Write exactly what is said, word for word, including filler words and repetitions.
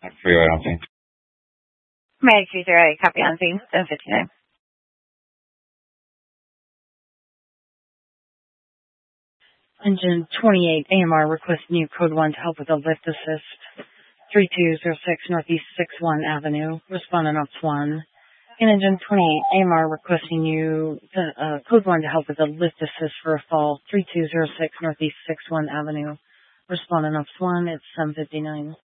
Freeway on scene. Medic two zero eight, copy on scene, seven fifty-nine. Engine twenty-eight A M R requesting you code one to help with a lift assist. three two zero six Northeast sixth one Avenue, responding off one. And engine twenty-eight A M R requesting you to, uh, code one to help with a lift assist for a fall. three two zero six Northeast sixth one Avenue, responding off one. It's seven fifty-nine.